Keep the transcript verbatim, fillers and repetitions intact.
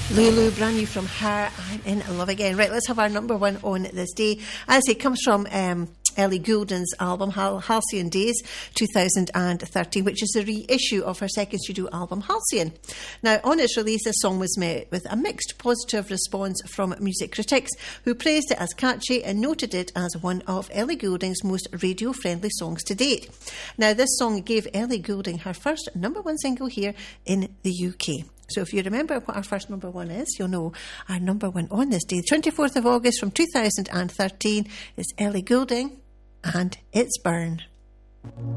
Lulu, brand new from her. I'm in love again. Right, let's have our number one on this day. As it comes from um, Ellie Goulding's album Hal- Halcyon Days two thousand thirteen, which is a reissue of her second studio album Halcyon. Now, on its release, this song was met with a mixed positive response from music critics, who praised it as catchy and noted it as one of Ellie Goulding's most radio-friendly songs to date. Now, this song gave Ellie Goulding her first number one single here in the U K. So if you remember what our first number one is, you'll know our number one on this day, the twenty-fourth of August from two thousand thirteen, is Ellie Goulding and It's Burn.